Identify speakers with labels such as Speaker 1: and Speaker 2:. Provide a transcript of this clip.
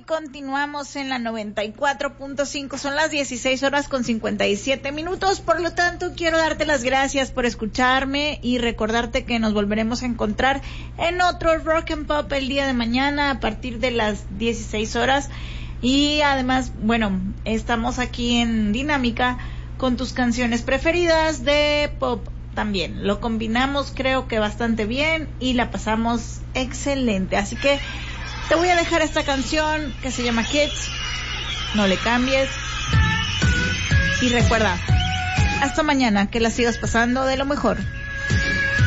Speaker 1: continuamos en la 94.5. Son las 16:57. Por lo tanto, quiero darte las gracias por escucharme y recordarte que nos volveremos a encontrar en otro Rock and Pop el día de mañana a partir de las 16 horas. Y además, bueno, estamos aquí en Dinámica con tus canciones preferidas de pop también. Lo combinamos creo que bastante bien y la pasamos excelente. Así que te voy a dejar esta canción que se llama Kids. No le cambies. Y recuerda, hasta mañana, que la sigas pasando de lo mejor.